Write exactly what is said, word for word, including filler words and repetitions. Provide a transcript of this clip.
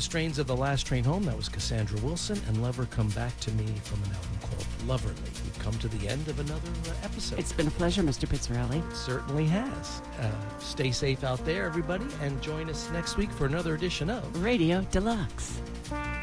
the strains of The Last Train Home. That was Cassandra Wilson and Lover Come Back to Me from an album called Loverly. We've come to the end of another uh, episode. It's been a pleasure, Mister Pizzarelli. It certainly has. Uh, stay safe out there, everybody, and join us next week for another edition of Radio Deluxe.